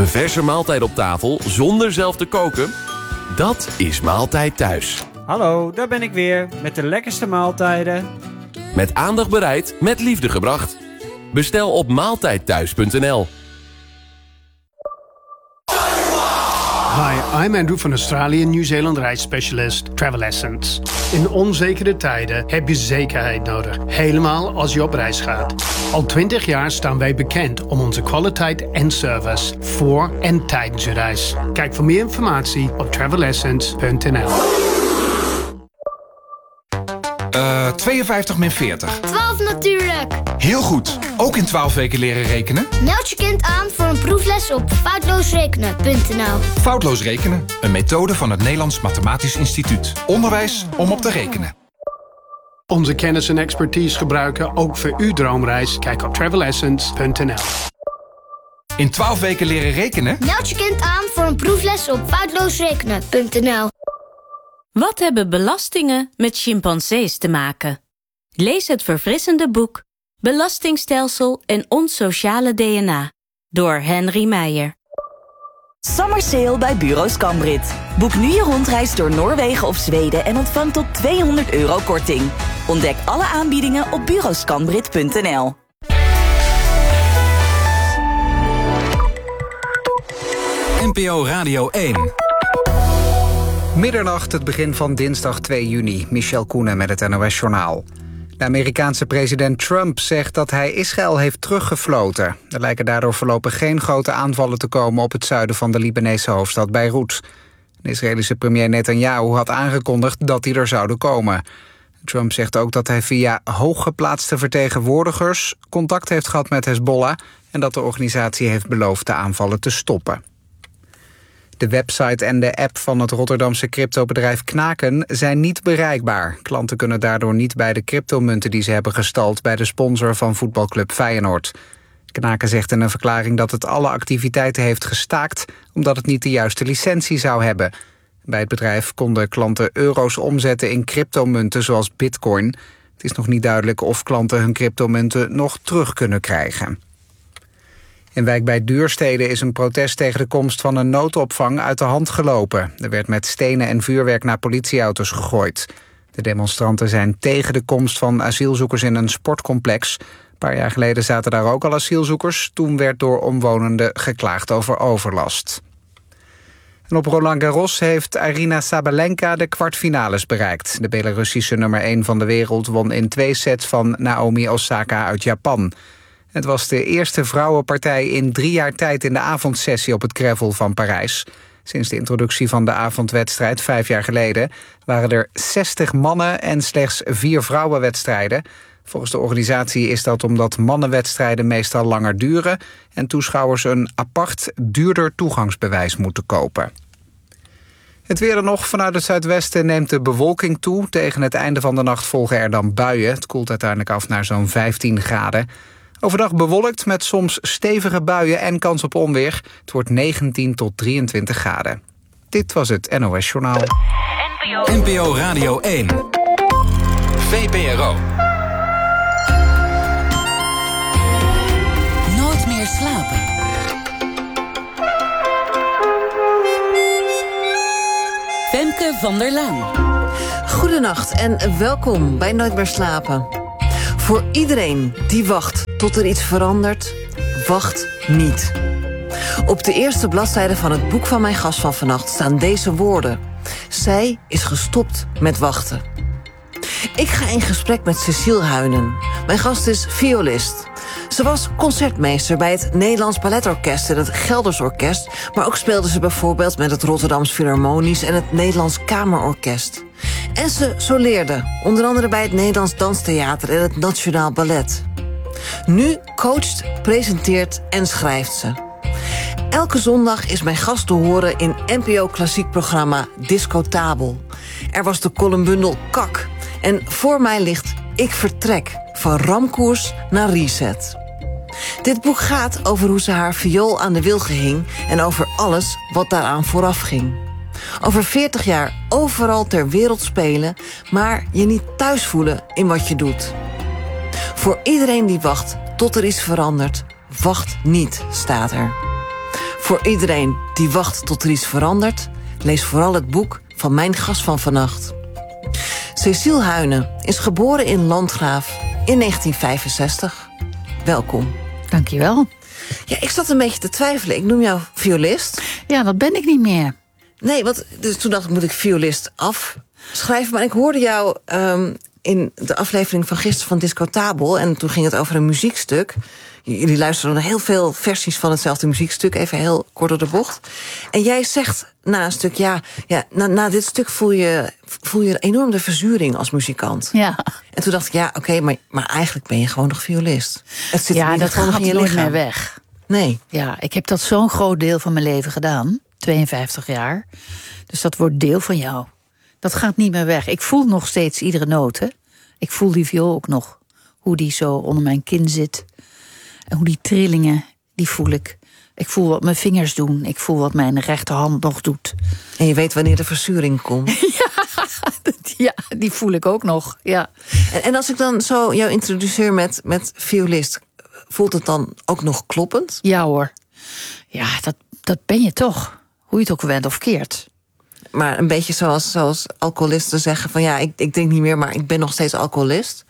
Een verse maaltijd op tafel zonder zelf te koken? Dat is Maaltijd Thuis. Hallo, daar ben ik weer met de lekkerste maaltijden. Met aandacht bereid, met liefde gebracht. Bestel op maaltijdthuis.nl. Hi, I'm Andrew van Australië Nieuw-Zeeland reisspecialist Travel Essence. In onzekere tijden heb je zekerheid nodig, helemaal als je op reis gaat. Al 20 jaar staan wij bekend om onze kwaliteit en service voor en tijdens je reis. Kijk voor meer informatie op travelessence.nl. 52 min 40. 12 natuurlijk. Heel goed. Ook in 12 weken leren rekenen? Meld je kind aan voor een proefles op foutloosrekenen.nl. Foutloos rekenen. Een methode van het Nederlands Mathematisch Instituut. Onderwijs om op te rekenen. Onze kennis en expertise gebruiken ook voor uw droomreis. Kijk op travelessence.nl. In 12 weken leren rekenen? Meld je kind aan voor een proefles op foutloosrekenen.nl. Wat hebben belastingen met chimpansees te maken? Lees het verfrissende boek Belastingstelsel en ons sociale DNA door Henry Meijer. Summer Sale bij Bureau Scambrit. Boek nu je rondreis door Noorwegen of Zweden en ontvang tot €200 korting. Ontdek alle aanbiedingen op bureauscambrit.nl. NPO Radio 1. Middernacht, het begin van dinsdag 2 juni. Michel Koenen met het NOS-journaal. De Amerikaanse president Trump zegt dat hij Israël heeft teruggefloten. Er lijken daardoor voorlopig geen grote aanvallen te komen op het zuiden van de Libanese hoofdstad Beirut. De Israëlische premier Netanyahu had aangekondigd dat die er zouden komen. Trump zegt ook dat hij via hooggeplaatste vertegenwoordigers contact heeft gehad met Hezbollah en dat de organisatie heeft beloofd de aanvallen te stoppen. De website en de app van het Rotterdamse cryptobedrijf Knaken zijn niet bereikbaar. Klanten kunnen daardoor niet bij de cryptomunten die ze hebben gestald bij de sponsor van voetbalclub Feyenoord. Knaken zegt in een verklaring dat het alle activiteiten heeft gestaakt omdat het niet de juiste licentie zou hebben. Bij het bedrijf konden klanten euro's omzetten in cryptomunten zoals Bitcoin. Het is nog niet duidelijk of klanten hun cryptomunten nog terug kunnen krijgen. In Wijk bij Duurstede is een protest tegen de komst van een noodopvang uit de hand gelopen. Er werd met stenen en vuurwerk naar politieauto's gegooid. De demonstranten zijn tegen de komst van asielzoekers in een sportcomplex. Een paar jaar geleden zaten daar ook al asielzoekers. Toen werd door omwonenden geklaagd over overlast. En op Roland Garros heeft Aryna Sabalenka de kwartfinales bereikt. De Belarussische nummer 1 van de wereld won in 2 sets van Naomi Osaka uit Japan. Het was de eerste vrouwenpartij in 3 jaar tijd in de avondsessie op het gravel van Parijs. Sinds de introductie van de avondwedstrijd 5 jaar geleden waren er 60 mannen en slechts 4 vrouwenwedstrijden. Volgens de organisatie is dat omdat mannenwedstrijden meestal langer duren en toeschouwers een apart duurder toegangsbewijs moeten kopen. Het weer er nog. Vanuit het zuidwesten neemt de bewolking toe. Tegen het einde van de nacht volgen er dan buien. Het koelt uiteindelijk af naar zo'n 15 graden. Overdag bewolkt met soms stevige buien en kans op onweer. Het wordt 19 tot 23 graden. Dit was het NOS Journaal. NPO Radio 1. VPRO. Nooit meer slapen. Femke van der Laan. Goedenacht en welkom bij Nooit meer slapen. Voor iedereen die wacht tot er iets verandert, wacht niet. Op de eerste bladzijde van het boek van mijn gast van vannacht staan deze woorden. Zij is gestopt met wachten. Ik ga in gesprek met Cecile Huynen. Mijn gast is violist. Ze was concertmeester bij het Nederlands Balletorkest en het Gelders Orkest, maar ook speelde ze bijvoorbeeld met het Rotterdams Philharmonisch en het Nederlands Kamerorkest. En ze soleerde, onder andere bij het Nederlands Danstheater en het Nationaal Ballet. Nu coacht, presenteert en schrijft ze. Elke zondag is mijn gast te horen in NPO klassiek programma Discotabel. Er was de columnbundel Kak. En voor mij ligt Ik Vertrek, van ramkoers naar reset. Dit boek gaat over hoe ze haar viool aan de wilgen hing en over alles wat daaraan vooraf ging. Over 40 jaar overal ter wereld spelen, maar je niet thuis voelen in wat je doet. Voor iedereen die wacht tot er iets verandert, wacht niet, staat er. Voor iedereen die wacht tot er iets verandert, lees vooral het boek van mijn gast van vannacht. Cecile Huyne is geboren in Landgraaf in 1965. Welkom. Dankjewel. Ja, ik zat een beetje te twijfelen. Ik noem jou violist. Ja, dat ben ik niet meer. Nee, dus toen dacht ik, moet ik violist afschrijven. Maar ik hoorde jou in de aflevering van gisteren van Discotabel, en toen ging het over een muziekstuk. Jullie luisterden naar heel veel versies van hetzelfde muziekstuk, even heel kort door de bocht. En jij zegt na een stuk, na dit stuk voel je enorm de verzuring als muzikant. Ja. En toen dacht ik, oké, maar eigenlijk ben je gewoon nog violist. Het zit dat gaat in je nooit lichaam. meer weg. Nee. Ja, ik heb dat zo'n groot deel van mijn leven gedaan. 52 jaar. Dus dat wordt deel van jou. Dat gaat niet meer weg. Ik voel nog steeds iedere noot, hè. Ik voel die viool ook nog. Hoe die zo onder mijn kin zit. En hoe die trillingen, die voel ik. Ik voel wat mijn vingers doen. Ik voel wat mijn rechterhand nog doet. En je weet wanneer de verzuring komt. Ja, die voel ik ook nog, ja. En als ik dan zo jou introduceer met violist, voelt het dan ook nog kloppend? Ja hoor. Ja, dat ben je toch. Hoe je het ook went of keert. Maar een beetje zoals alcoholisten zeggen van ik drink niet meer, maar ik ben nog steeds alcoholist.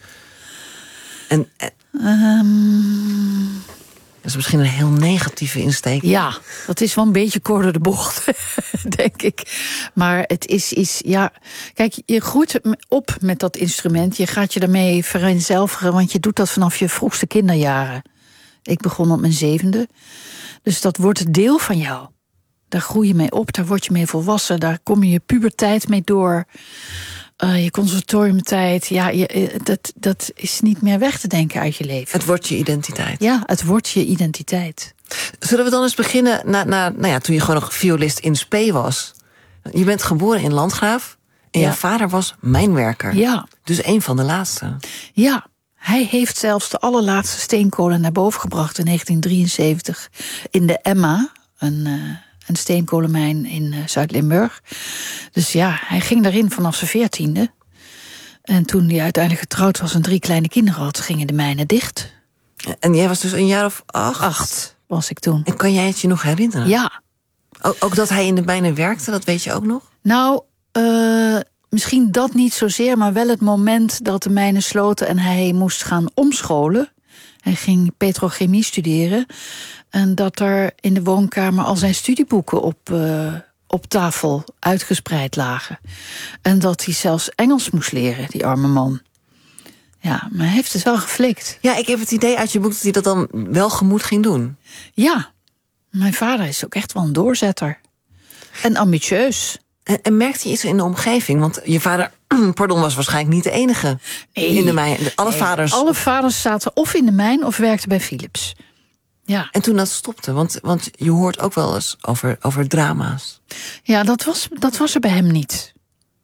Dat is misschien een heel negatieve insteek. Ja, dat is wel een beetje kort door de bocht, denk ik. Maar het is iets, kijk, je groeit op met dat instrument. Je gaat je daarmee vereenzelvigen, want je doet dat vanaf je vroegste kinderjaren. Ik begon op mijn 7e. Dus dat wordt deel van jou. Daar groei je mee op, daar word je mee volwassen. Daar kom je puberteit mee door. Je conservatoriumtijd, dat is niet meer weg te denken uit je leven. Het wordt je identiteit. Ja, het wordt je identiteit. Zullen we dan eens beginnen toen je gewoon nog violist in spe was? Je bent geboren in Landgraaf en jouw vader was mijnwerker. Ja. Dus een van de laatste. Ja, hij heeft zelfs de allerlaatste steenkolen naar boven gebracht in 1973 in de Emma, een steenkolenmijn in Zuid-Limburg. Dus hij ging daarin vanaf zijn 14e. En toen hij uiteindelijk getrouwd was en 3 kleine kinderen had, gingen de mijnen dicht. En jij was dus een jaar of 8? 8 was ik toen. En kan jij het je nog herinneren? Ja. Ook dat hij in de mijnen werkte, dat weet je ook nog? Nou, misschien dat niet zozeer, maar wel het moment dat de mijnen sloten en hij moest gaan omscholen. Hij ging petrochemie studeren. En dat er in de woonkamer al zijn studieboeken op tafel uitgespreid lagen. En dat hij zelfs Engels moest leren, die arme man. Ja, maar hij heeft het wel geflikt. Ja, ik heb het idee uit je boek dat hij dat dan wel gemoed ging doen. Ja, mijn vader is ook echt wel een doorzetter. En ambitieus. En merkte je iets in de omgeving? Want je vader, was waarschijnlijk niet de enige in de mijn. Alle vaders zaten of in de mijn of werkten bij Philips. Ja. En toen dat stopte, want je hoort ook wel eens over drama's. Ja, dat was er bij hem niet.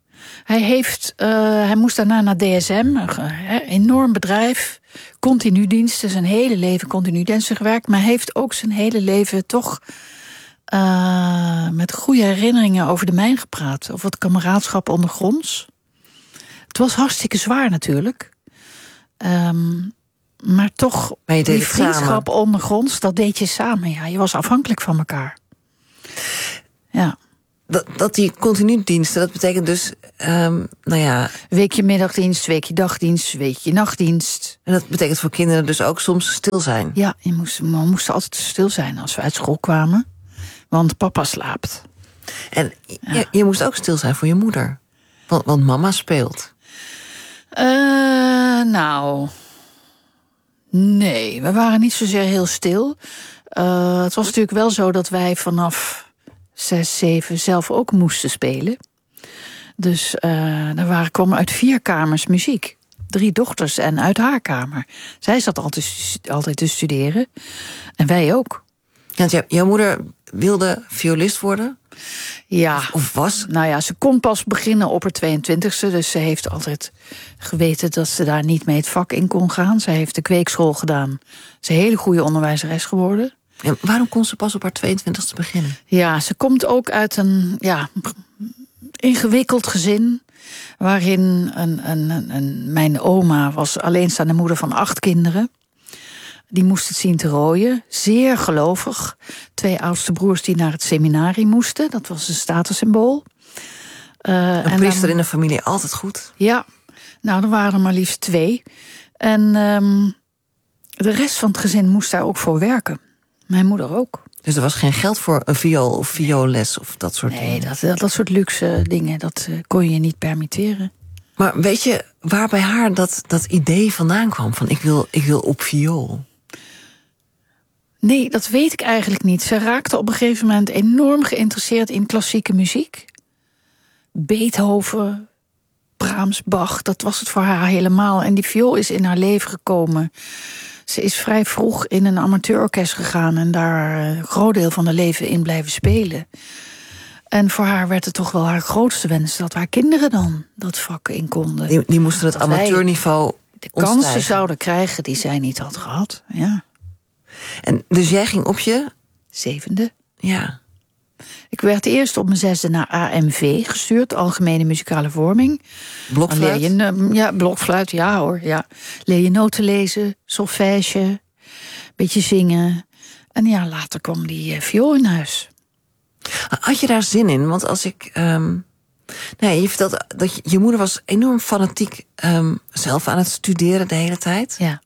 Hij moest daarna naar DSM, een enorm bedrijf, continu diensten, zijn hele leven continu diensten gewerkt, maar hij heeft ook zijn hele leven toch met goede herinneringen over de mijn gepraat, over het kameraadschap ondergronds. Het was hartstikke zwaar natuurlijk. Maar toch, die vriendschap ondergronds, dat deed je samen. Ja, je was afhankelijk van elkaar. Ja. Dat die continu diensten, dat betekent dus, weekje middagdienst, weekje dagdienst, weekje nachtdienst. En dat betekent voor kinderen dus ook soms stil zijn? Ja, we moesten altijd stil zijn als we uit school kwamen. Want papa slaapt. En je moest ook stil zijn voor je moeder. Want mama speelt. Nee, we waren niet zozeer heel stil. Het was natuurlijk wel zo dat wij vanaf 6, 7 zelf ook moesten spelen. Dus kwam uit 4 kamers muziek. 3 dochters en uit haar kamer. Zij zat altijd te studeren. En wij ook. Ja, jouw moeder wilde violist worden? Ja. Of was? Nou ja, ze kon pas beginnen op haar 22e. Dus ze heeft altijd geweten dat ze daar niet mee het vak in kon gaan. Ze heeft de kweekschool gedaan. Ze is een hele goede onderwijzeres geworden. Ja, waarom kon ze pas op haar 22e beginnen? Ja, ze komt ook uit een ingewikkeld gezin. Waarin mijn oma was alleenstaande moeder van 8 kinderen. Die moest het zien te rooien. Zeer gelovig. 2 oudste broers die naar het seminarium moesten. Dat was een statussymbool. Een priester in een familie, altijd goed. Ja, nou, er waren er maar liefst 2. En de rest van het gezin moest daar ook voor werken. Mijn moeder ook. Dus er was geen geld voor een viool of vioolles of dat soort dingen? Nee, dat soort luxe dingen, dat kon je niet permitteren. Maar weet je waar bij haar dat idee vandaan kwam? Van ik wil op viool. Nee, dat weet ik eigenlijk niet. Ze raakte op een gegeven moment enorm geïnteresseerd in klassieke muziek. Beethoven, Brahms, Bach, dat was het voor haar helemaal. En die viool is in haar leven gekomen. Ze is vrij vroeg in een amateurorkest gegaan en daar een groot deel van haar leven in blijven spelen. En voor haar werd het toch wel haar grootste wens dat haar kinderen dan dat vak in konden. Die moesten het amateurniveau de kansen zouden krijgen die zij niet had gehad. Ja. En dus jij ging op je 7e. Ja. Ik werd eerst op mijn 6e naar AMV gestuurd, Algemene Muzikale Vorming. Blokfluit? Blokfluit, ja hoor. Ja. Leer je noten lezen, solfège, beetje zingen. En ja, later kwam die viool in huis. Had je daar zin in? Want als ik... je vertelt dat je moeder was enorm fanatiek zelf aan het studeren de hele tijd. Ja.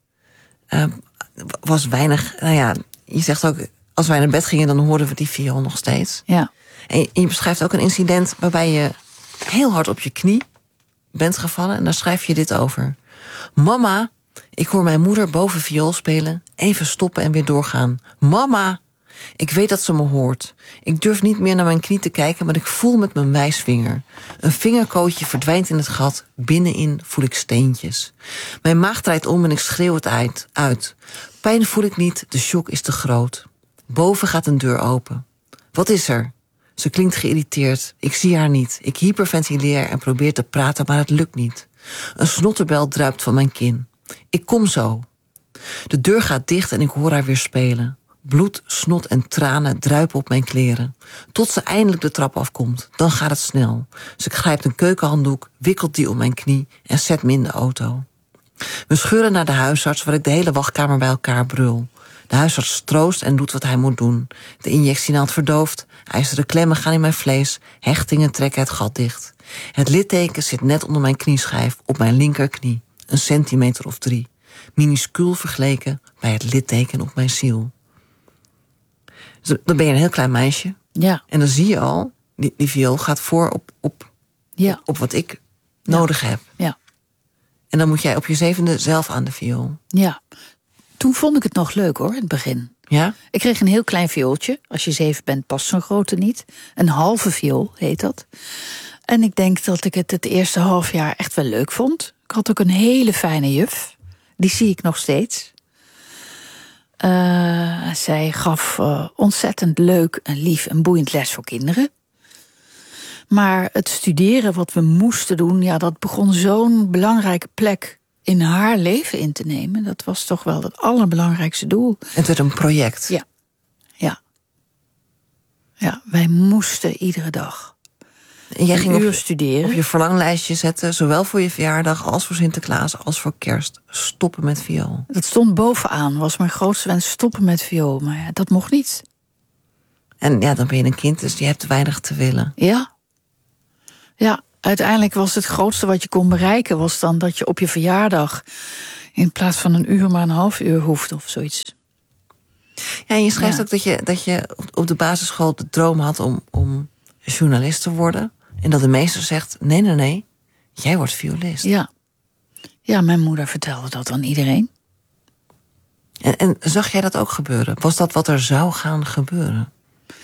Was weinig... je zegt ook, als wij naar bed gingen, dan hoorden we die viool nog steeds. Ja. En je beschrijft ook een incident waarbij je heel hard op je knie bent gevallen. En daar schrijf je dit over. Mama, ik hoor mijn moeder boven viool spelen. Even stoppen en weer doorgaan. Mama, ik weet dat ze me hoort. Ik durf niet meer naar mijn knie te kijken, maar ik voel met mijn wijsvinger. Een vingerkootje verdwijnt in het gat. Binnenin voel ik steentjes. Mijn maag draait om en ik schreeuw het uit. Pijn voel ik niet, de shock is te groot. Boven gaat een deur open. Wat is er? Ze klinkt geïrriteerd. Ik zie haar niet. Ik hyperventileer en probeer te praten, maar het lukt niet. Een snotterbel druipt van mijn kin. Ik kom zo. De deur gaat dicht en ik hoor haar weer spelen. Bloed, snot en tranen druipen op mijn kleren. Tot ze eindelijk de trap afkomt. Dan gaat het snel. Ze grijpt een keukenhanddoek, wikkelt die om mijn knie en zet me in de auto. We scheuren naar de huisarts, waar ik de hele wachtkamer bij elkaar brul. De huisarts troost en doet wat hij moet doen. De injectienaald verdooft, ijzeren klemmen gaan in mijn vlees, hechtingen trekken het gat dicht. Het litteken zit net onder mijn knieschijf, op mijn linkerknie. 1 centimeter of 3. Minuscuul vergeleken bij het litteken op mijn ziel. Dus dan ben je een heel klein meisje. Ja. En dan zie je al, die viool gaat voor op wat ik nodig heb. Ja. En dan moet jij op je 7e zelf aan de viool. Ja. Toen vond ik het nog leuk hoor, in het begin. Ja? Ik kreeg een heel klein viooltje. Als je 7 bent, past zo'n grote niet. Een halve viool heet dat. En ik denk dat ik het eerste half jaar echt wel leuk vond. Ik had ook een hele fijne juf. Die zie ik nog steeds. Zij gaf ontzettend leuk en lief en boeiend les voor kinderen. Maar het studeren wat we moesten doen, ja, dat begon zo'n belangrijke plek in haar leven in te nemen. Dat was toch wel het allerbelangrijkste doel. Het werd een project. Ja. Ja, wij moesten iedere dag en jij ging uur studeren. Op je verlanglijstje zetten, zowel voor je verjaardag als voor Sinterklaas als voor Kerst. Stoppen met viool. Dat stond bovenaan, was mijn grootste wens, stoppen met viool. Maar ja, dat mocht niet. En ja, dan ben je een kind, dus je hebt weinig te willen. Ja, uiteindelijk was het grootste wat je kon bereiken, was dan dat je op je verjaardag in plaats van 1 uur maar 1,5 uur hoeft of zoiets. Ja, en je schrijft ook dat je op de basisschool de droom had om journalist te worden. En dat de meester zegt, nee, jij wordt violist. Ja, mijn moeder vertelde dat aan iedereen. En zag jij dat ook gebeuren? Was dat wat er zou gaan gebeuren?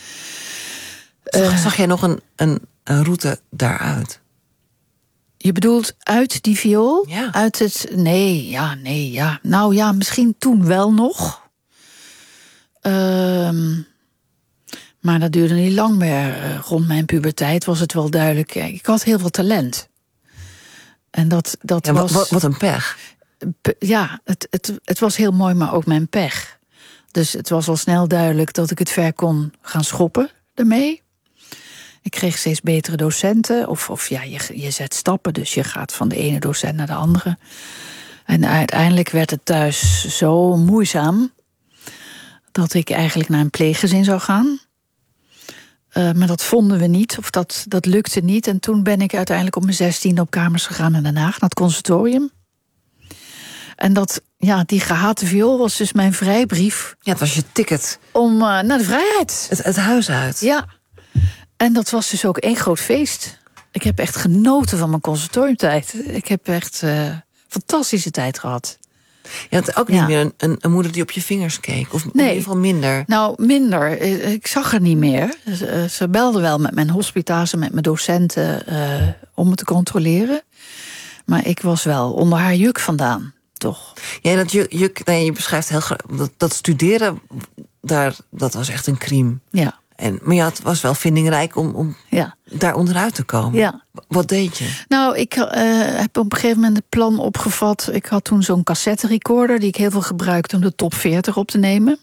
Zag jij nog een route daaruit? Je bedoelt uit die viool? Ja. Uit het... Nee. Nou ja, misschien toen wel nog. Maar dat duurde niet lang meer. Rond mijn puberteit was het wel duidelijk. Ik had heel veel talent. En dat was... Wat een pech. Ja, het was heel mooi, maar ook mijn pech. Dus het was al snel duidelijk dat ik het ver kon gaan schoppen ermee. Ik kreeg steeds betere docenten. Of je zet stappen, dus je gaat van de ene docent naar de andere. En uiteindelijk werd het thuis zo moeizaam dat ik eigenlijk naar een pleeggezin zou gaan. Maar dat vonden we niet, of dat lukte niet. En toen ben ik uiteindelijk op mijn 16e op kamers gegaan in Den Haag, naar het conservatorium. En die gehate viool was dus mijn vrijbrief. Ja, het was je ticket. Om naar de vrijheid. Het huis uit. Ja. En dat was dus ook één groot feest. Ik heb echt genoten van mijn conservatoriumtijd. Ik heb echt fantastische tijd gehad. Je had ook niet meer een moeder die op je vingers keek? Of in ieder geval minder? Nou, minder. Ik zag haar niet meer. Ze belde wel met mijn hospitase, met mijn docenten, om me te controleren. Maar ik was wel onder haar juk vandaan, toch? Ja, dat juk, je beschrijft heel graag. Dat studeren, dat was echt een crime. Ja. Maar ja, het was wel vindingrijk om daar onderuit te komen. Ja. Wat deed je? Nou, ik heb op een gegeven moment het plan opgevat. Ik had toen zo'n cassette recorder die ik heel veel gebruikte om de top 40 op te nemen.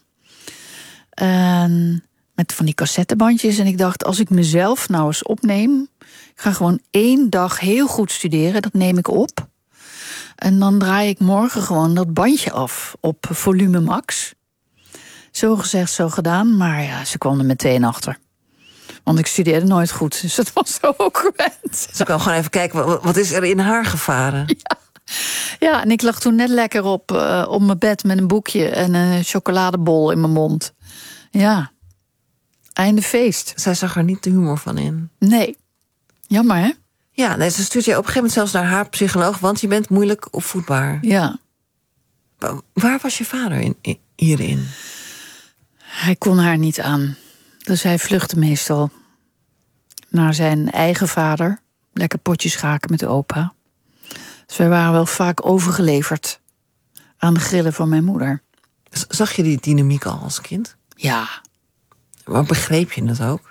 Met van die cassettebandjes. En ik dacht, als ik mezelf nou eens opneem, ik ga gewoon 1 dag heel goed studeren. Dat neem ik op. En dan draai ik morgen gewoon dat bandje af op volume max. Zo gezegd, zo gedaan. Maar ja, ze kwam er meteen achter. Want ik studeerde nooit goed, dus dat was zo ook gewend. Ze kwam gewoon even kijken, wat is er in haar gevaren? Ja, en ik lag toen net lekker op mijn bed met een boekje en een chocoladebol in mijn mond. Ja, einde feest. Zij zag er niet de humor van in. Nee, jammer hè? Ja, nee, ze stuurt je op een gegeven moment zelfs naar haar psycholoog, want je bent moeilijk opvoedbaar. Ja. Waar was je vader hierin? Hij kon haar niet aan. Dus hij vluchtte meestal naar zijn eigen vader. Lekker potjes schaken met de opa. Dus wij waren wel vaak overgeleverd aan de grillen van mijn moeder. Zag je die dynamiek al als kind? Ja. Maar begreep je het ook?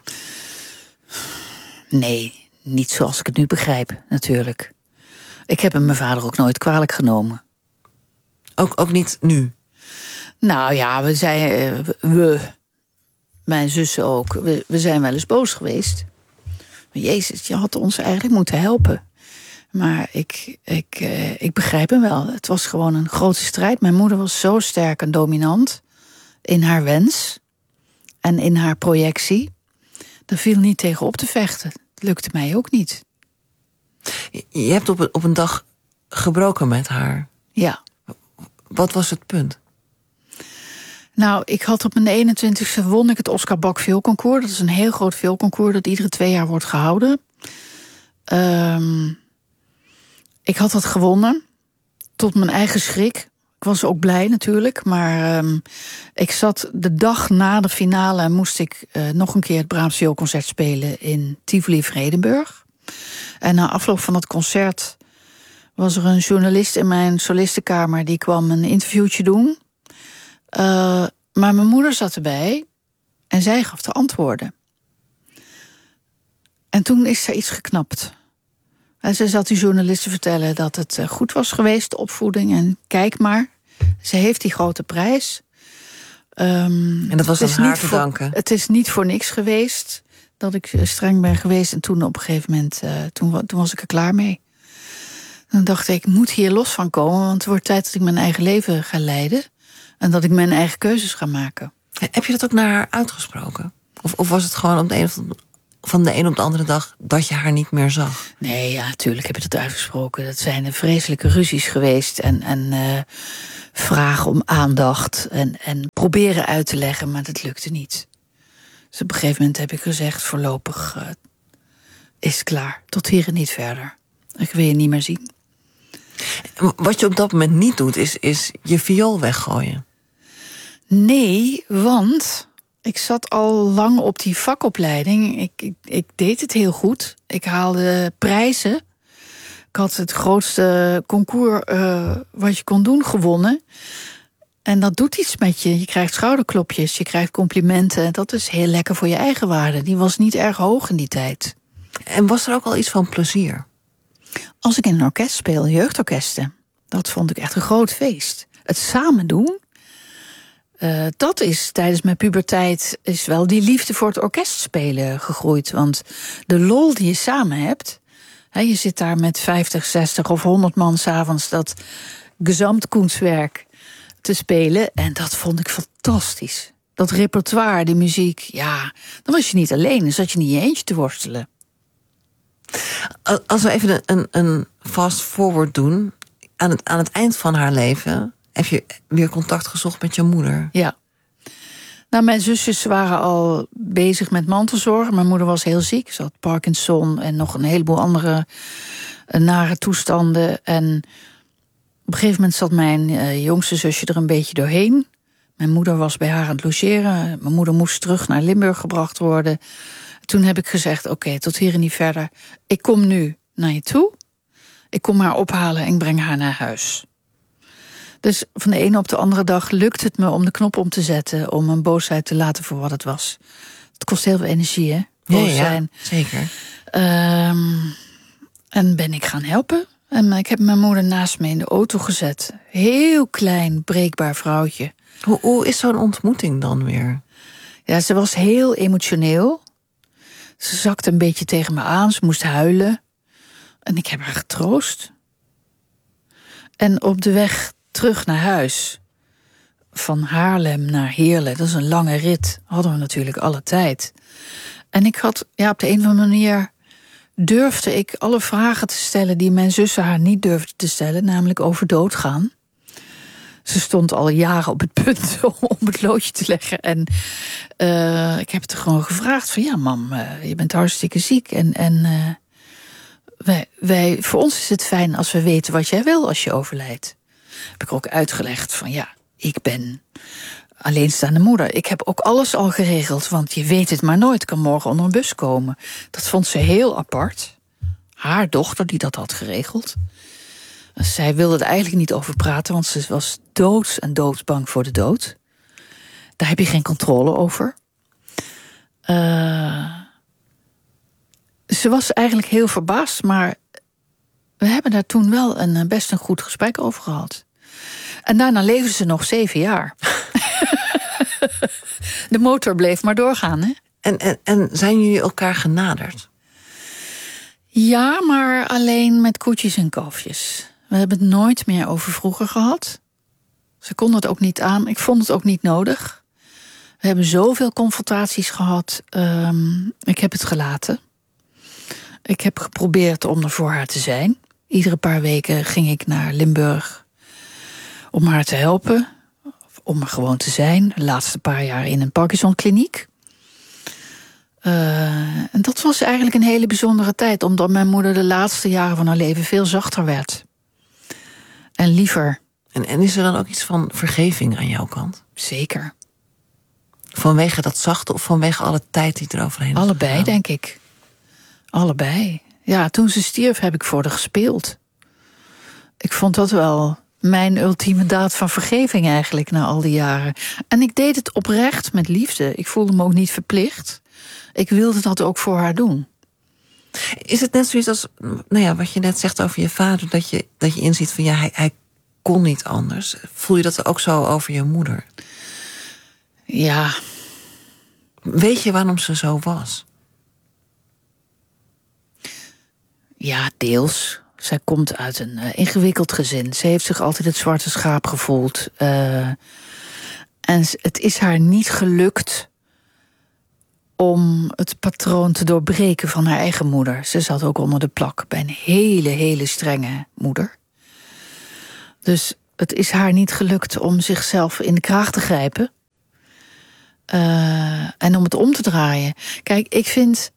Nee, niet zoals ik het nu begrijp, natuurlijk. Ik heb hem mijn vader ook nooit kwalijk genomen. Ook niet nu? Nou ja, mijn zussen ook, we zijn wel eens boos geweest. Maar Jezus, je had ons eigenlijk moeten helpen. Maar ik begrijp hem wel. Het was gewoon een grote strijd. Mijn moeder was zo sterk en dominant in haar wens en in haar projectie. Daar viel niet tegen op te vechten. Het lukte mij ook niet. Je hebt op een dag gebroken met haar. Ja. Wat was het punt? Nou, ik had op mijn 21ste won ik het Oscar Bak Vioolconcours. Dat is een heel groot vioolconcours dat iedere 2 jaar wordt gehouden. Ik had dat gewonnen. Tot mijn eigen schrik. Ik was ook blij natuurlijk. Maar ik zat de dag na de finale en moest ik nog een keer het Brahms Vioolconcert spelen in Tivoli-Vredenburg. En na afloop van dat concert was er een journalist in mijn solistenkamer die kwam een interviewtje doen. Maar mijn moeder zat erbij en zij gaf de antwoorden. En toen is er iets geknapt. En ze zat die journalisten vertellen dat het goed was geweest, de opvoeding. En kijk maar, ze heeft die grote prijs. En dat was aan haar te danken? Het is niet voor niks geweest dat ik streng ben geweest. En toen op een gegeven moment, toen was ik er klaar mee. Dan dacht ik moet hier los van komen, want het wordt tijd dat ik mijn eigen leven ga leiden. En dat ik mijn eigen keuzes ga maken. Heb je dat ook naar haar uitgesproken? Of was het gewoon van de een op de andere dag dat je haar niet meer zag? Nee, ja, natuurlijk heb ik dat uitgesproken. Dat zijn vreselijke ruzies geweest. En vragen om aandacht. En proberen uit te leggen, maar dat lukte niet. Dus op een gegeven moment heb ik gezegd, voorlopig is het klaar. Tot hier en niet verder. Ik wil je niet meer zien. Wat je op dat moment niet doet, is je viool weggooien. Nee, want ik zat al lang op die vakopleiding. Ik deed het heel goed. Ik haalde prijzen. Ik had het grootste concours wat je kon doen gewonnen. En dat doet iets met je. Je krijgt schouderklopjes, je krijgt complimenten. Dat is heel lekker voor je eigenwaarde. Die was niet erg hoog in die tijd. En was er ook al iets van plezier? Als ik in een orkest speel, jeugdorkesten, dat vond ik echt een groot feest. Het samen doen, dat is tijdens mijn puberteit is wel die liefde voor het orkestspelen gegroeid. Want de lol die je samen hebt, je zit daar met 50, 60 of 100 man 's avonds, dat Gesamtkunstwerk te spelen. En dat vond ik fantastisch. Dat repertoire, die muziek, ja, dan was je niet alleen. Dan zat je niet in je eentje te worstelen. Als we even een fast forward doen. Aan het eind van haar leven heb je weer contact gezocht met je moeder. Ja. Nou, mijn zusjes waren al bezig met mantelzorg. Mijn moeder was heel ziek. Ze had Parkinson en nog een heleboel andere nare toestanden. En op een gegeven moment zat mijn jongste zusje er een beetje doorheen. Mijn moeder was bij haar aan het logeren. Mijn moeder moest terug naar Limburg gebracht worden. Toen heb ik gezegd, oké, tot hier en niet verder. Ik kom nu naar je toe. Ik kom haar ophalen en ik breng haar naar huis. Dus van de ene op de andere dag lukt het me om de knop om te zetten, om mijn boosheid te laten voor wat het was. Het kost heel veel energie, hè? Boos zijn. Zeker. En ben ik gaan helpen. En ik heb mijn moeder naast me in de auto gezet. Heel klein, breekbaar vrouwtje. Hoe is zo'n ontmoeting dan weer? Ja, ze was heel emotioneel. Ze zakte een beetje tegen me aan. Ze moest huilen. En ik heb haar getroost. En op de weg terug naar huis, van Haarlem naar Heerlen, dat is een lange rit, hadden we natuurlijk alle tijd. En ik had, op de een of andere manier durfde ik alle vragen te stellen die mijn zussen haar niet durfden te stellen, namelijk over doodgaan. Ze stond al jaren op het punt om het loodje te leggen. En ik heb het er gewoon gevraagd van, ja mam, je bent hartstikke ziek. En voor ons is het fijn als we weten wat jij wil als je overlijdt. Heb ik ook uitgelegd van, ja, ik ben alleenstaande moeder. Ik heb ook alles al geregeld, want je weet het maar nooit, kan morgen onder een bus komen. Dat vond ze heel apart. Haar dochter die dat had geregeld. Zij wilde er eigenlijk niet over praten, want ze was doods en doodsbang voor de dood. Daar heb je geen controle over. Ze was eigenlijk heel verbaasd, maar we hebben daar toen wel best een goed gesprek over gehad. En daarna leefde ze nog 7 jaar. De motor bleef maar doorgaan, hè? En zijn jullie elkaar genaderd? Ja, maar alleen met koetjes en kalfjes. We hebben het nooit meer over vroeger gehad. Ze kon het ook niet aan. Ik vond het ook niet nodig. We hebben zoveel confrontaties gehad. Ik heb het gelaten. Ik heb geprobeerd om er voor haar te zijn. Iedere paar weken ging ik naar Limburg om haar te helpen. Om er gewoon te zijn. De laatste paar jaar in een Parkinson-kliniek. En dat was eigenlijk een hele bijzondere tijd, omdat mijn moeder de laatste jaren van haar leven veel zachter werd. En liever. En is er dan ook iets van vergeving aan jouw kant? Zeker. Vanwege dat zachte of vanwege alle tijd die eroverheen is? Allebei, denk ik. Allebei. Ja, toen ze stierf heb ik voor haar gespeeld. Ik vond dat wel mijn ultieme daad van vergeving eigenlijk na al die jaren. En ik deed het oprecht met liefde. Ik voelde me ook niet verplicht. Ik wilde dat ook voor haar doen. Is het net zoiets als wat je net zegt over je vader, dat je inziet van hij kon niet anders? Voel je dat ook zo over je moeder? Ja. Weet je waarom ze zo was? Ja, deels. Zij komt uit een ingewikkeld gezin. Ze heeft zich altijd het zwarte schaap gevoeld. En het is haar niet gelukt om het patroon te doorbreken van haar eigen moeder. Ze zat ook onder de plak bij een hele, hele strenge moeder. Dus het is haar niet gelukt om zichzelf in de kraag te grijpen. En om het om te draaien. Kijk, ik vind,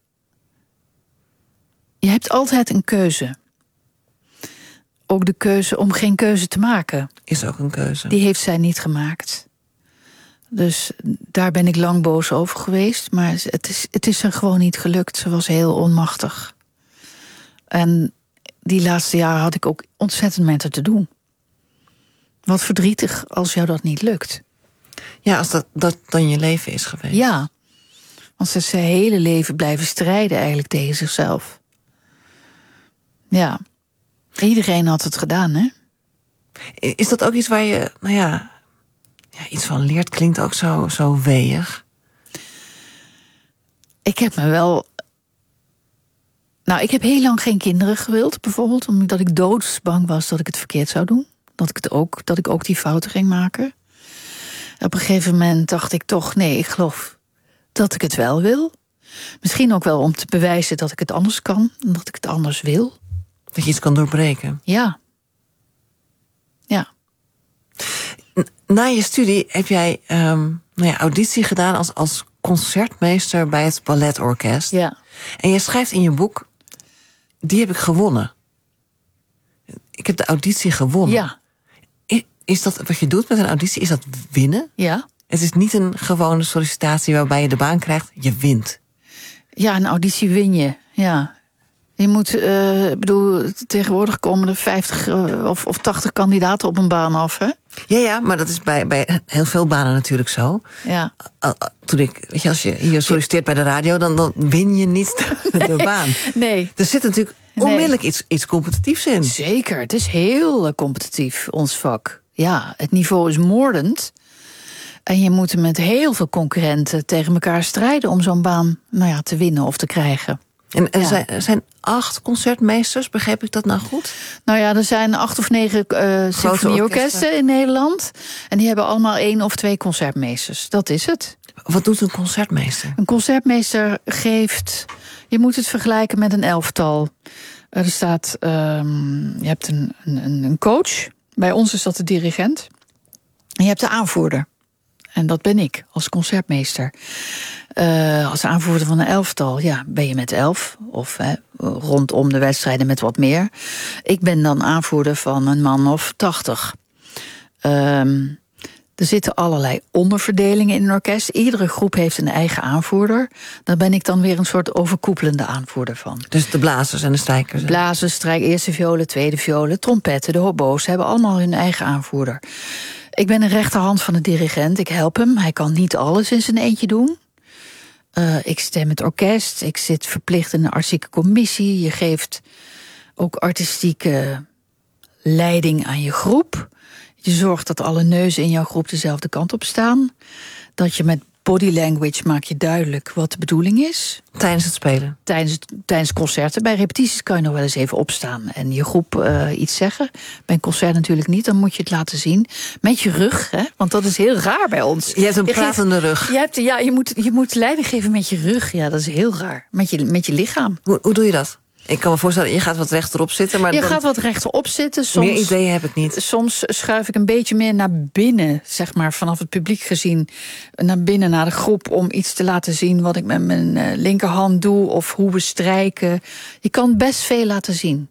je hebt altijd een keuze. Ook de keuze om geen keuze te maken. Is ook een keuze. Die heeft zij niet gemaakt. Dus daar ben ik lang boos over geweest. Maar het is er gewoon niet gelukt. Ze was heel onmachtig. En die laatste jaren had ik ook ontzettend met haar te doen. Wat verdrietig als jou dat niet lukt. Ja, als dat dan je leven is geweest. Ja, want ze is zijn hele leven blijven strijden eigenlijk tegen zichzelf. Ja, iedereen had het gedaan, hè? Is dat ook iets waar je, iets van leert? Klinkt ook zo weeg. Ik heb me wel... ik heb heel lang geen kinderen gewild, bijvoorbeeld. Omdat ik doodsbang was dat ik het verkeerd zou doen. dat ik ook die fouten ging maken. Op een gegeven moment dacht ik toch, nee, ik geloof dat ik het wel wil. Misschien ook wel om te bewijzen dat ik het anders kan en dat ik het anders wil. Dat je iets kan doorbreken. Ja. Ja. Na je studie heb jij auditie gedaan als concertmeester bij het balletorkest. Ja. En je schrijft in je boek, die heb ik gewonnen. Ik heb de auditie gewonnen. Ja. Is dat wat je doet met een auditie? Is dat winnen? Ja. Het is niet een gewone sollicitatie waarbij je de baan krijgt. Je wint. Ja, een auditie win je. Ja. Je moet, tegenwoordig komen er 50 of 80 kandidaten op een baan af, hè? Ja, maar dat is bij heel veel banen natuurlijk zo. Ja. Als je hier solliciteert bij de radio, dan win je niet de baan. Nee. Er zit natuurlijk onmiddellijk iets competitiefs in. Zeker, het is heel competitief, ons vak. Ja, het niveau is moordend. En je moet met heel veel concurrenten tegen elkaar strijden om zo'n baan te winnen of te krijgen. En er zijn 8 concertmeesters, begreep ik dat nou goed? Nou ja, er zijn 8 of 9 symfonieorkesten in Nederland. En die hebben allemaal 1 of 2 concertmeesters. Dat is het. Wat doet een concertmeester? Een concertmeester geeft... Je moet het vergelijken met een elftal. Er staat... je hebt een coach. Bij ons is dat de dirigent. En je hebt de aanvoerder. En dat ben ik, als concertmeester. Als aanvoerder van een elftal, ben je met 11. Of rondom de wedstrijden met wat meer. Ik ben dan aanvoerder van een man of 80. Er zitten allerlei onderverdelingen in een orkest. Iedere groep heeft een eigen aanvoerder. Daar ben ik dan weer een soort overkoepelende aanvoerder van. Dus de blazers en de strijkers? Blazers, eerste violen, tweede violen, trompetten, de hobo's hebben allemaal hun eigen aanvoerder. Ik ben een rechterhand van de dirigent. Ik help hem. Hij kan niet alles in zijn eentje doen. Ik stem het orkest. Ik zit verplicht in een artistieke commissie. Je geeft ook artistieke leiding aan je groep. Je zorgt dat alle neuzen in jouw groep dezelfde kant op staan. Dat je met body language maak je duidelijk wat de bedoeling is. Tijdens het spelen? Tijdens concerten. Bij repetities kan je nog wel eens even opstaan en je groep iets zeggen. Bij een concert natuurlijk niet, dan moet je het laten zien. Met je rug, hè? Want dat is heel raar bij ons. Je hebt een pratende rug. Je moet leiding geven met je rug. Ja, dat is heel raar. Met je lichaam. Hoe doe je dat? Ik kan me voorstellen, je gaat wat rechterop zitten. Maar gaat wat rechterop zitten. Soms, meer ideeën heb ik niet. Soms schuif ik een beetje meer naar binnen, zeg maar, vanaf het publiek gezien. Naar binnen, naar de groep, om iets te laten zien wat ik met mijn linkerhand doe. Of hoe we strijken. Je kan best veel laten zien.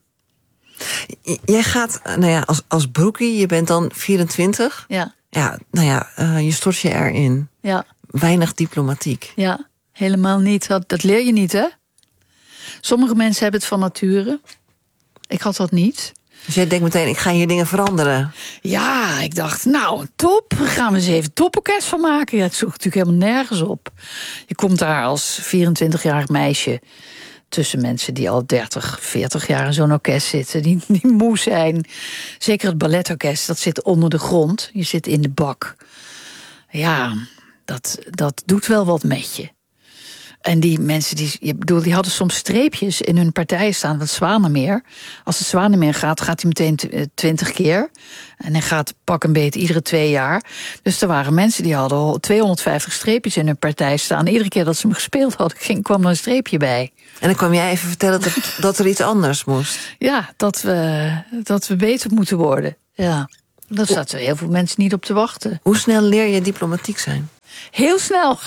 Jij gaat, als broekie, je bent dan 24. Ja. Je stort je erin. Ja. Weinig diplomatiek. Ja, helemaal niet. Dat leer je niet, hè? Sommige mensen hebben het van nature. Ik had dat niet. Dus jij denkt meteen, ik ga hier dingen veranderen. Ja, ik dacht, top. Gaan we eens even toporkest van maken. Ja, het zoekt natuurlijk helemaal nergens op. Je komt daar als 24-jarig meisje tussen mensen die al 30, 40 jaar in zo'n orkest zitten. Die moe zijn. Zeker het balletorkest, dat zit onder de grond. Je zit in de bak. Ja, dat doet wel wat met je. En die mensen, die hadden soms streepjes in hun partijen staan, het Zwanemeer. Als het Zwanemeer gaat hij meteen 20 keer. En hij gaat pak een beet iedere 2 jaar. Dus er waren mensen die hadden al 250 streepjes in hun partij staan. Iedere keer dat ze hem gespeeld hadden, kwam er een streepje bij. En dan kwam jij even vertellen dat er iets anders moest. Ja, dat we beter moeten worden. Ja, daar zaten heel veel mensen niet op te wachten. Hoe snel leer je diplomatiek zijn? Heel snel.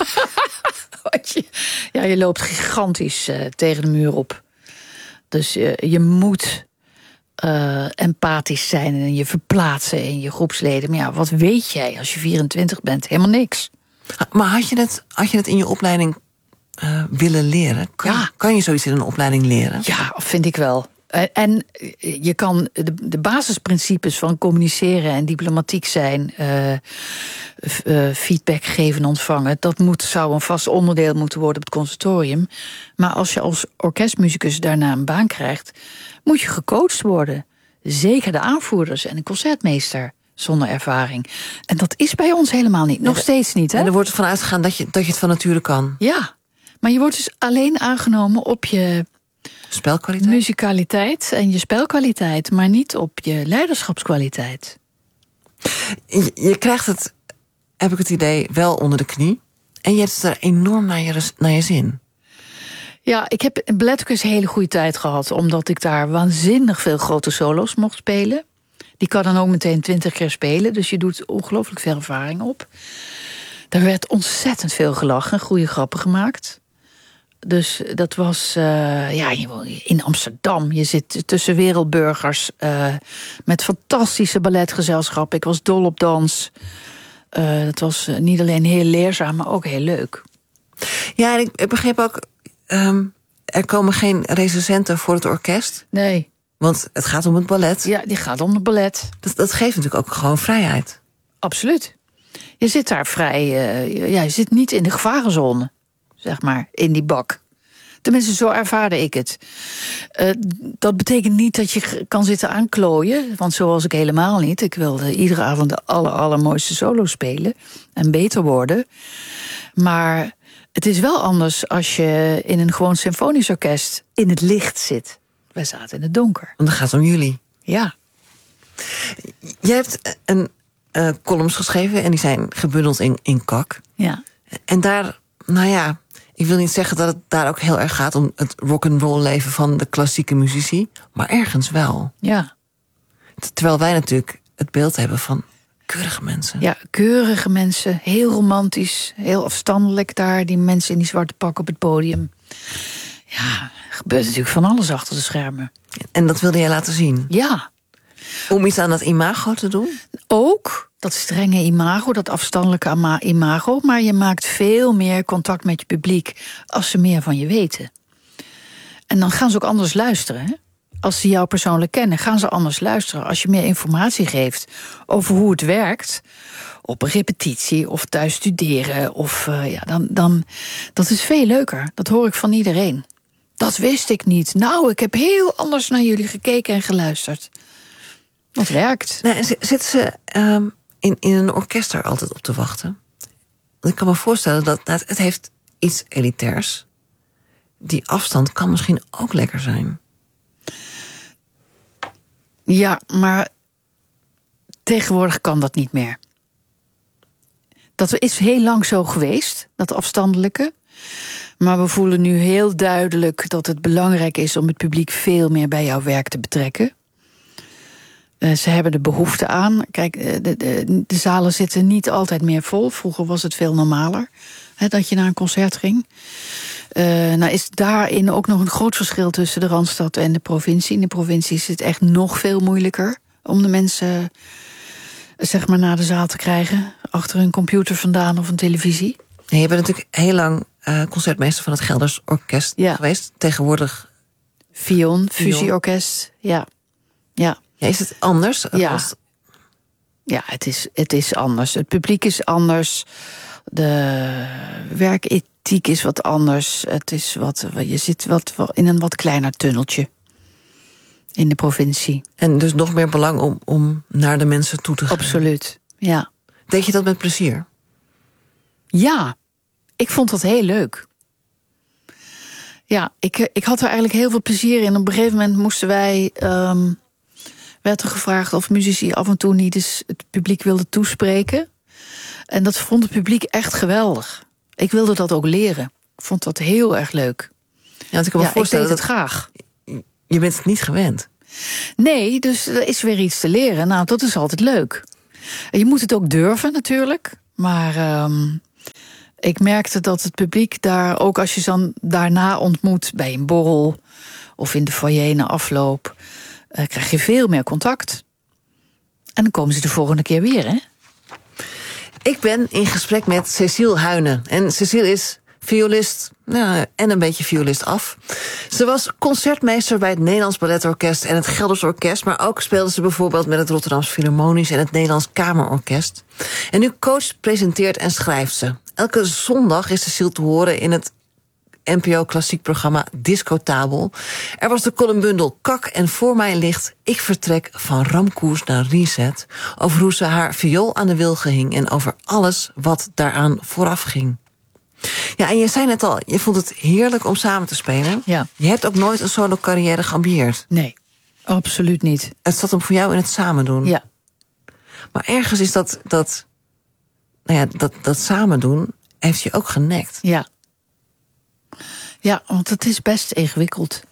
Je loopt gigantisch tegen de muur op. Dus je moet empathisch zijn en je verplaatsen in je groepsleden. Maar ja, wat weet jij als je 24 bent? Helemaal niks. Maar had je het in je opleiding willen leren? Kan je zoiets in een opleiding leren? Ja, vind ik wel. En je kan de basisprincipes van communiceren en diplomatiek zijn, feedback geven en ontvangen, dat zou een vast onderdeel moeten worden op het conservatorium. Maar als je als orkestmuzikus daarna een baan krijgt, moet je gecoacht worden. Zeker de aanvoerders en een concertmeester zonder ervaring. En dat is bij ons helemaal niet. Nog steeds niet, hè? En er wordt ervan uitgegaan dat je het van nature kan. Ja, maar je wordt dus alleen aangenomen op je spelkwaliteit? Muzikaliteit en je spelkwaliteit, maar niet op je leiderschapskwaliteit. Je krijgt het, heb ik het idee, wel onder de knie. En je hebt het er enorm naar je zin. Ja, ik heb in balletorkest een hele goede tijd gehad, omdat ik daar waanzinnig veel grote solo's mocht spelen. Die kan dan ook meteen 20 keer spelen, dus je doet ongelooflijk veel ervaring op. Daar werd ontzettend veel gelachen, goede grappen gemaakt. Dus dat was in Amsterdam. Je zit tussen wereldburgers met fantastische balletgezelschappen. Ik was dol op dans. Het was niet alleen heel leerzaam, maar ook heel leuk. Ja, en ik begreep ook, er komen geen recensenten voor het orkest. Nee. Want het gaat om het ballet. Ja, die gaat om het ballet. Dat geeft natuurlijk ook gewoon vrijheid. Absoluut. Je zit daar vrij, je zit niet in de gevarenzone, zeg maar, in die bak. Tenminste, zo ervaarde ik het. Dat betekent niet dat je kan zitten aanklooien, want zo was ik helemaal niet. Ik wilde iedere avond de allermooiste solo spelen en beter worden. Maar het is wel anders als je in een gewoon symfonisch orkest in het licht zit. Wij zaten in het donker. Want dan gaat het om jullie. Ja. Je hebt een columns geschreven en die zijn gebundeld in Kak. Ja. En daar, ik wil niet zeggen dat het daar ook heel erg gaat om het rock'n'roll leven van de klassieke muzici, maar ergens wel. Ja. Terwijl wij natuurlijk het beeld hebben van keurige mensen. Ja, keurige mensen, heel romantisch, heel afstandelijk daar, die mensen in die zwarte pak op het podium. Ja, er gebeurt natuurlijk van alles achter de schermen. En dat wilde jij laten zien? Ja. Om iets aan dat imago te doen? Ook, dat strenge imago, dat afstandelijke imago. Maar je maakt veel meer contact met je publiek als ze meer van je weten. En dan gaan ze ook anders luisteren. Hè? Als ze jou persoonlijk kennen, gaan ze anders luisteren. Als je meer informatie geeft over hoe het werkt, op een repetitie of thuis studeren, of dan dat is veel leuker. Dat hoor ik van iedereen. Dat wist ik niet. Nou, ik heb heel anders naar jullie gekeken en geluisterd. Dat werkt. Nou, en zitten ze in een orkest er altijd op te wachten? Ik kan me voorstellen dat het heeft iets elitairs. Die afstand kan misschien ook lekker zijn. Ja, maar tegenwoordig kan dat niet meer. Dat is heel lang zo geweest, dat afstandelijke. Maar we voelen nu heel duidelijk dat het belangrijk is om het publiek veel meer bij jouw werk te betrekken. Ze hebben er behoefte aan. Kijk, de zalen zitten niet altijd meer vol. Vroeger was het veel normaler dat je naar een concert ging. Is daarin ook nog een groot verschil tussen de Randstad en de provincie. In de provincie is het echt nog veel moeilijker om de mensen zeg maar naar de zaal te krijgen. Achter een computer vandaan of een televisie. Ja, je bent natuurlijk heel lang concertmeester van het Gelders Orkest geweest. Tegenwoordig Vion, fusieorkest. Ja. Ja, is het anders? Ja, het is anders. Het publiek is anders. De werkethiek is wat anders. Het is je zit in een wat kleiner tunneltje in de provincie. En dus nog meer belang om naar de mensen toe te gaan. Absoluut, ja. Deed je dat met plezier? Ja, ik vond dat heel leuk. Ja, ik had er eigenlijk heel veel plezier in. Op een gegeven moment moesten wij werd er gevraagd of muzici af en toe niet eens het publiek wilden toespreken. En dat vond het publiek echt geweldig. Ik wilde dat ook leren. Ik vond dat heel erg leuk. Ja, want ik kan me voorstellen, ik deed het graag. Je bent het niet gewend. Nee, dus er is weer iets te leren. Nou, dat is altijd leuk. En je moet het ook durven natuurlijk. Maar ik merkte dat het publiek daar, ook als je dan daarna ontmoet bij een borrel of in de foyer na afloop, krijg je veel meer contact. En dan komen ze de volgende keer weer, hè? Ik ben in gesprek met Cecile Huyne. En Cecile is violist, en een beetje violist af. Ze was concertmeester bij het Nederlands Balletorkest en het Gelders Orkest, maar ook speelde ze bijvoorbeeld met het Rotterdams Philharmonisch en het Nederlands Kamerorkest. En nu coacht, presenteert en schrijft ze. Elke zondag is Cecile te horen in het NPO klassiek programma Discotabel. Er was de columnbundel Kak en voor mij ligt Ik vertrek van ramkoers naar reset, over hoe ze haar viool aan de wilgen hing en over alles wat daaraan vooraf ging. Ja, en je zei net al, je vond het heerlijk om samen te spelen. Ja. Je hebt ook nooit een solo-carrière geambieerd. Nee, absoluut niet. Het zat hem voor jou in het samen doen. Ja. Maar ergens is dat samen doen, heeft je ook genekt. Ja. Ja, want het is best ingewikkeld.